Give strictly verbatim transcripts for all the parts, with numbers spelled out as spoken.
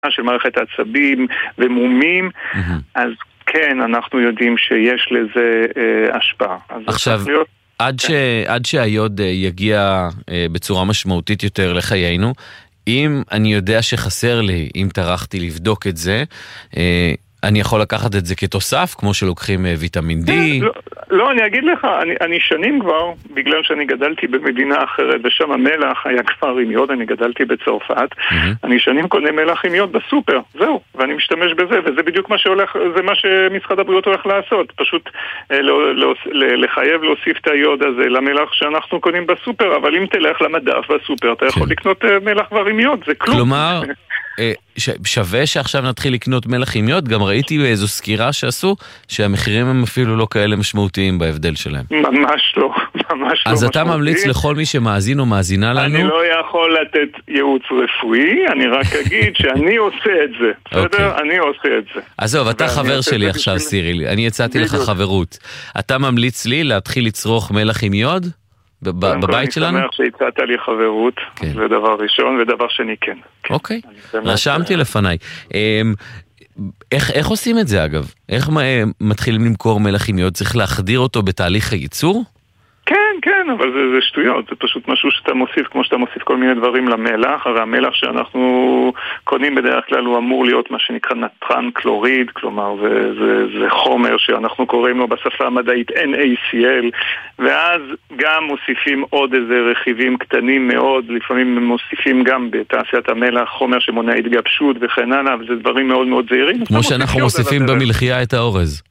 של מערכת העצבים ומומים, mm-hmm. אז כן, אנחנו יודעים שיש לזה אה, השפעה. עכשיו, להיות... עד, כן. ש... עד שהיוד יגיע אה, בצורה משמעותית יותר לחיינו, אם אני יודע שחסר לי, אם טרחתי לבדוק את זה, אה, אני יכול לקחת את זה כתוסף, כמו שלוקחים ויטמין D? לא, לא, אני אגיד לך, אני, אני שנים כבר, בגלל שאני גדלתי במדינה אחרת, ושם המלח היה כבר עם יוד, אני גדלתי בצרפת, mm-hmm. אני שנים קונה מלח עם יוד בסופר, זהו, ואני משתמש בזה, וזה בדיוק מה שהולך, זה מה שמשרד הבריאות הולך לעשות, פשוט לא, לא, לחייב להוסיף את היוד הזה למלח שאנחנו קונים בסופר, אבל אם תלך למדף בסופר, אתה יכול לקנות מלח כבר עם יוד, זה כלום. כלומר... שווה שעכשיו נתחיל לקנות מלח עם יוד, גם ראיתי באיזו סקירה שעשו שהמחירים הם אפילו לא כאלה משמעותיים בהבדל שלהם. ממש לא, ממש לא. אז אתה ממליץ לכל מי שמאזין או מאזינה לנו? אני לא יכול לתת ייעוץ רפואי, אני רק אגיד שאני עושה את זה, בסדר? אני עושה את זה. עזוב, אתה חבר שלי עכשיו, סיריל, אני יצאתי לך חברות. אתה ממליץ לי להתחיל לצרוך מלח עם יוד? בבית שלנו? אני שמח שהצעת לי חברות, זה דבר ראשון, ודבר שני כן. אוקיי, רשמתי לפניי. איך עושים את זה אגב? איך מתחילים למכור מלח עם יוד? צריך להחדיר אותו בתהליך הייצור? כן, כן, אבל זה, זה שטויות, זה פשוט משהו שאתה מוסיף, כמו שאתה מוסיף כל מיני דברים למלח, הרי המלח שאנחנו קונים בדרך כלל הוא אמור להיות מה שנקרא נטרן קלוריד, כלומר זה, זה, זה חומר שאנחנו קוראים לו בשפה המדעית N A C L, ואז גם מוסיפים עוד איזה רכיבים קטנים מאוד, לפעמים מוסיפים גם בתעשיית המלח חומר שמונע התגבשות וכן הלאה, וזה דברים מאוד מאוד זהירים. כמו שאנחנו מוסיפים במלחייה את האורז.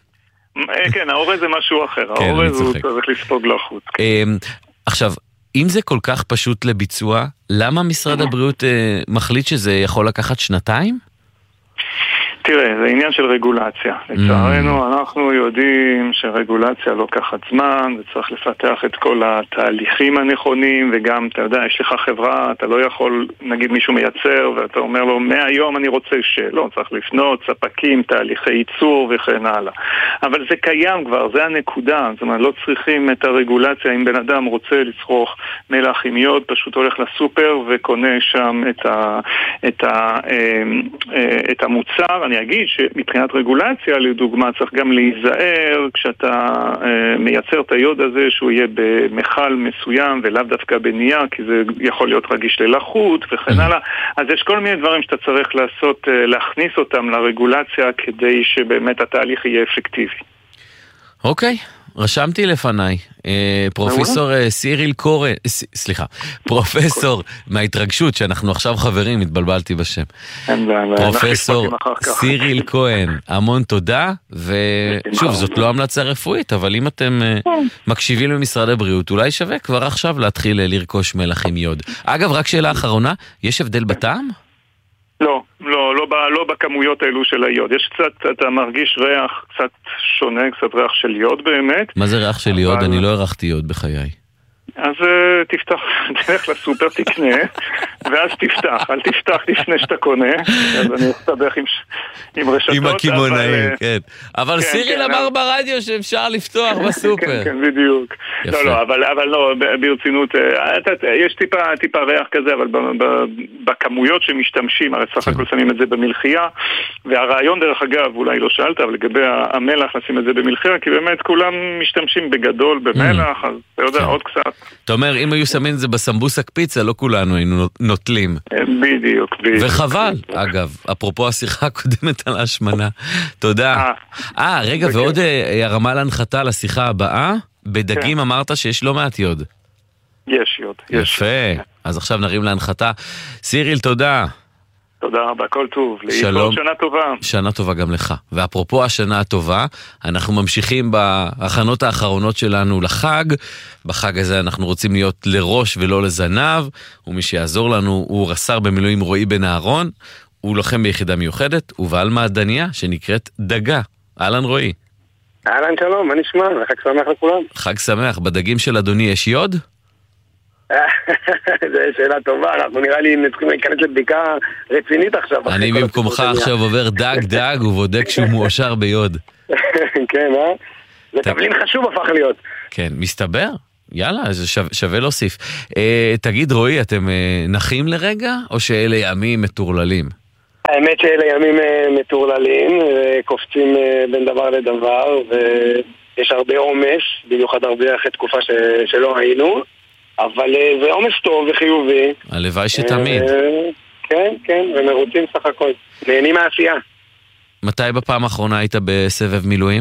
כן, האורז זה משהו אחר, האורז הוא צריך לספוג לחוץ. עכשיו, אם זה כל כך פשוט לביצוע, למה משרד הבריאות מחליט שזה יכול לקחת שנתיים? תראה, זה עניין של רגולציה. לצערנו, אנחנו יודעים שרגולציה לוקחת זמן, וצריך לפתח את כל התהליכים הנכונים, וגם, אתה יודע, יש לך חברה, אתה לא יכול, נגיד מישהו מייצר, ואתה אומר לו, מהיום אני רוצה שלא, צריך לפנות, ספקים, תהליכי ייצור וכן הלאה. אבל זה קיים כבר, זה הנקודה, זאת אומרת, לא צריכים את הרגולציה, אם בן אדם רוצה לצרוך מלח עם יוד, פשוט הולך לסופר וקונה שם את, ה, את, ה, את המוצר. אני אגיד שמבחינת רגולציה, לדוגמה, צריך גם להיזהר כשאתה אה, מייצר את היוד הזה שהוא יהיה במחל מסוים ולאו דווקא בנייר, כי זה יכול להיות רגיש ללחות וכן הלאה. אז יש כל מיני דברים שאתה צריך לעשות, אה, להכניס אותם לרגולציה כדי שבאמת התהליך יהיה אפקטיבי. אוקיי. רשמתי לפניי, פרופסור סיריל קורן, סליחה, פרופסור מההתרגשות שאנחנו עכשיו חברים, התבלבלתי בשם. פרופסור סיריל כהן, המון תודה, ושוב, זאת לא המלצה רפואית, אבל אם אתם מקשיבים למשרד הבריאות, אולי שווה כבר עכשיו להתחיל לרכוש מלח עם יוד. אגב, רק שאלה אחרונה, יש הבדל בטעם? לא, לא, לא, לא בכמויות האלו של היוד. יש קצת, אתה מרגיש ריח קצת שונה, קצת ריח של יוד באמת. מה זה ריח של יוד? אני לא הרחתי יוד בחיי. אז תפתח, תלך לסופר, תקנה, ואז תפתח, אל תפתח לפני שאתה קונה, אז אני אסתבך עם, עם רשתות. עם הכימונאים, כן. אבל סיריל אמר ברדיו שאפשר לפתוח בסופר. כן, כן, בדיוק. לא, לא, אבל, אבל לא, ברצינות, יש טיפה, טיפה ריח כזה, אבל בכמויות שמשתמשים, הרי סך הכל שמים את זה במלחייה, והרעיון דרך אגב, אולי לא שאלת, אבל לגבי המלח לשים את זה במלחייה, כי באמת כולם משתמשים בגדול במלח, אז אתה יודע, עוד קצת. אתה אומר, אם היו שמים את זה בסמבוסק פיצה, לא כולנו היינו נוטלים. בדיוק, בדיוק. וחבל, אגב, אפרופו השיחה הקודמת על ההשמנה. תודה. אה, רגע, ועוד הרמה להנחתה לשיחה הבאה, בדגים אמרת שיש לא מעט יוד. יש יוד. יפה, אז עכשיו נרים להנחתה. סיריל, תודה. תודה רבה, כל טוב. שלום. שנה טובה. שנה טובה גם לך. ואפרופו השנה הטובה, אנחנו ממשיכים בהכנות האחרונות שלנו לחג. בחג הזה אנחנו רוצים להיות לראש ולא לזנב, ומי שיעזור לנו הוא רס"ר במילואים רועי בן אהרון, הוא לוחם ביחידה מיוחדת, ובעל מעדניה שנקראת דגה. אהלן רועי. אהלן שלום, מה נשמע? חג שמח לכולם. חג שמח. בדגים של אדוני יש יוד? זו שאלה טובה, אנחנו נראה לי צריכים להיכנס לבדיקה רצינית עכשיו. אני במקומך עכשיו עובר דג דג ובודק שהוא מואשר ביוד. כן, אה? זה תבלין חשוב הפך להיות. כן, מסתבר? יאללה, זה שווה להוסיף. תגיד רועי, אתם נחים לרגע או שאלה ימים מטורללים? האמת שאלה ימים מטורללים, קופצים בין דבר לדבר, ויש הרבה עומס, במיוחד הרבה אחרי תקופה ש... שלא היינו, אבל זה עומס טוב וחיובי. הלוואי שתמיד. כן, כן, ומרוצים סך הכל. נהנים מהעשייה. מתי בפעם האחרונה היית בסבב מילואים?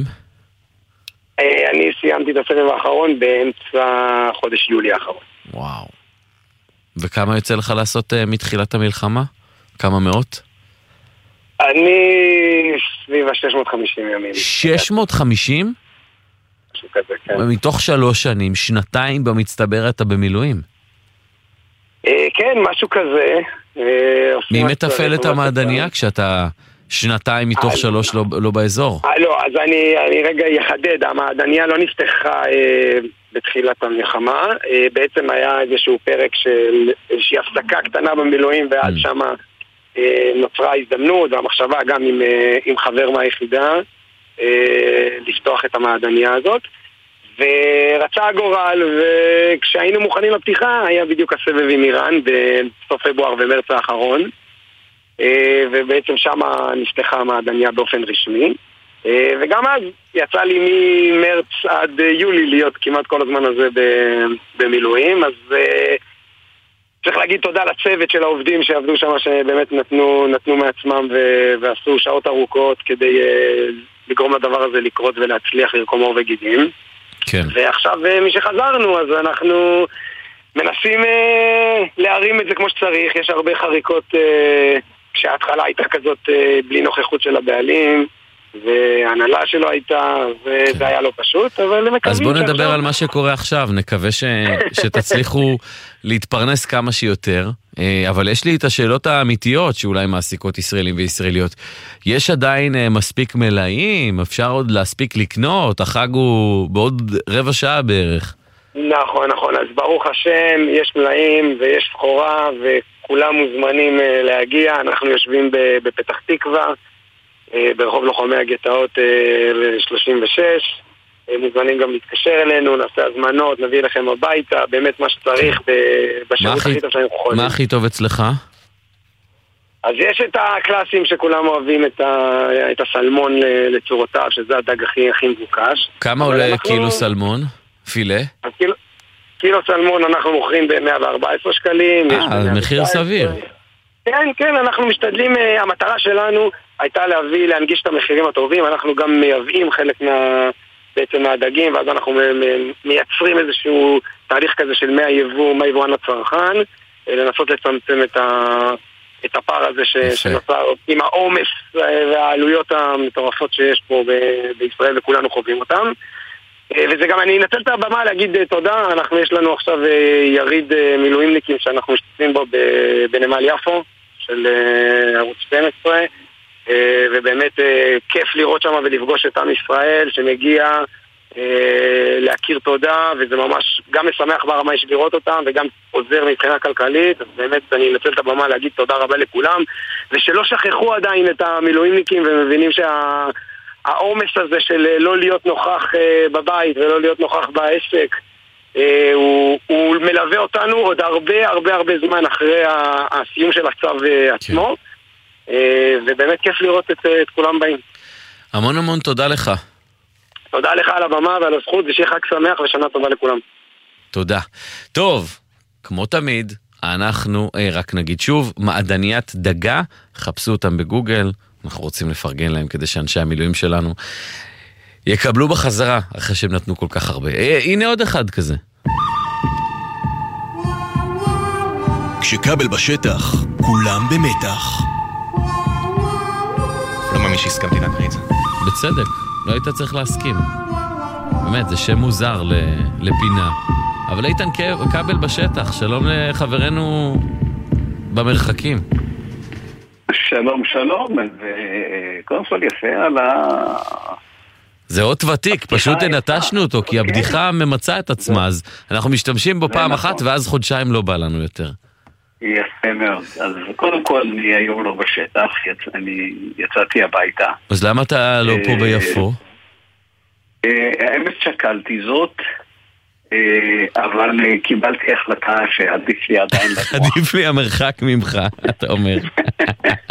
אני סיימתי את הסבב האחרון באמצע חודש יולי האחרון. וואו. וכמה יוצא לך לעשות מתחילת המלחמה? כמה מאות? אני סביב ה-שש מאות וחמישים ימים. שש מאות וחמישים? משהו כזה, כן. מתוך שלוש שנים, שנתיים במצטבר אתה במילואים. כן, משהו כזה. מי מתפעל את המעדניה כשאתה שנתיים מתוך שלוש לא באזור? לא, אז אני רגע יחדד, המעדניה לא נפתחה בתחילת המלחמה, בעצם היה איזשהו פרק של איזושהי הפסקה קטנה במילואים, ועד שמה נוצרה הזדמנות, והמחשבה גם עם, עם חבר מהיחידה לפתוח את המעדניה הזאת, ורצה הגורל, וכשהיינו מוכנים לפתיחה היה בדיוק הסבב עם איראן בסוף פברואר ומרץ האחרון, ובעצם שם נפתחה המעדניה באופן רשמי, וגם אז יצא לי ממרץ עד יולי להיות כמעט כל הזמן הזה במילואים, אז צריך להגיד תודה לצוות של העובדים שעבדו שם, שבאמת נתנו, נתנו מעצמם ועשו שעות ארוכות כדי לגרום לדבר הזה לקרות ולהצליח לרקום עור וגידים. כן. ועכשיו משחזרנו, אז אנחנו מנסים להרים את זה כמו שצריך. יש הרבה חריקות כשההתחלה הייתה כזאת בלי נוכחות של הבעלים, והנהלה שלו הייתה, וזה היה לא פשוט, אבל מקווים. אז בואו נדבר על מה שקורה עכשיו, נקווה שתצליחו להתפרנס כמה שיותר, אבל יש לי את השאלות האמיתיות שאולי מעסיקות ישראלים וישראליות. יש עדיין מספיק מלאים, אפשר עוד להספיק לקנות, החג הוא בעוד רבע שעה בערך. נכון, נכון, אז ברוך השם, יש מלאים ויש סחורה, וכולם מוזמנים להגיע. אנחנו יושבים בפתח תקווה, ברחוב לוחמי הגטאות שלושים ושש, מוזמנים גם להתקשר אלינו, נעשה הזמנות, נביא לכם הביתה, באמת מה שצריך בשירות הכי טוב שאנחנו יכולים. מה הכי טוב אצלך? אז יש את הקלאסים שכולם אוהבים, את הסלמון לצורותיו, שזה הדג הכי הכי מבוקש. כמה עולה קילו סלמון? פילה? קילו סלמון אנחנו מוכרים ב-מאה וארבע עשרה שקלים. אה, מחיר סביר. כן, כן, אנחנו משתדלים, המטרה שלנו הייתה להביא, להנגיש את המחירים הטובים, אנחנו גם מייבאים חלק מה, בעצם מהדגים, ואז אנחנו מייצרים איזשהו תהליך כזה של מהיבוא, מהיבואן לצרכן, לנסות לצמצם את, ה, את הפער הזה ש, שנוצר עם העומס והעלויות המטורפות שיש פה ב- בישראל, וכולנו חווים אותם. וזה גם, אני אנצל את הבמה להגיד תודה, אנחנו יש לנו עכשיו יריד מילואימניקים שאנחנו משתתפים בו בנמל יפו של ערוץ שתים עשרה, ובאמת כיף לראות שם ולפגוש את עם ישראל שמגיע להכיר תודה, וזה ממש גם משמח ברמה יש לראות אותם וגם עוזר מבחינה כלכלית. אז באמת אני אנצל את הבמה להגיד תודה רבה לכולם, ושלא שכחו עדיין את המילואימניקים ומבינים שה... העומס הזה של לא להיות נוכח בבית ולא להיות נוכח בעסק, הוא, הוא מלווה אותנו עוד הרבה הרבה הרבה זמן אחרי הסיום של הצו עצמו, ובאמת כיף לראות את, את כולם באים. המון המון תודה לך. תודה לך על הבמה ועל הזכות, ושיהיה חג שמח ושנה טובה לכולם. תודה. טוב, כמו תמיד, אנחנו רק נגיד שוב, מעדניית דגה, חפשו אותם בגוגל, אנחנו רוצים לפרגן להם כדי שאנשי המילואים שלנו יקבלו בחזרה אחרי שהם נתנו כל כך הרבה. אה, הנה עוד אחד כזה. כשכבל בשטח, כולם במתח. לא מאמין שהסכמתי להקריא את זה. בצדק, לא היית צריך להסכים. באמת, זה שם מוזר לפינה. אבל איתן כבל בשטח, שלום לחברנו במרחקים. שלום שלום, וקודם כל יפה על ה... זה עוד ותיק, פשוט נטשנו אותו, כי הבדיחה ממצאה את עצמה, אז אנחנו משתמשים בו פעם אחת, ואז חודשיים לא בא לנו יותר. יפה מאוד, אז קודם כל אני היום לא בשטח, אני יצאתי הביתה. אז למה אתה לא פה ביפו? האמת שקלתי זאת, אבל קיבלתי החלטה שעדיף לי עדיין לנוח. עדיף לי המרחק ממך, אתה אומר.